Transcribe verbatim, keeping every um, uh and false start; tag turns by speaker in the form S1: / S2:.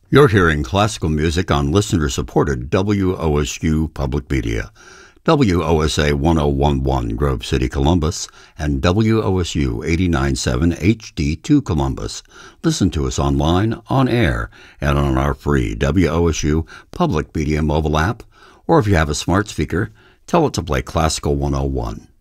S1: You're hearing classical music on listener-supported W O S U Public Media, W O S A one oh one point one Grove City, Columbus, and W O S U eighty-nine point seven H D two Columbus. Listen to us online, on air, and on our free W O S U Public Media mobile app, or if you have a smart speaker, tell it to play Classical one oh one.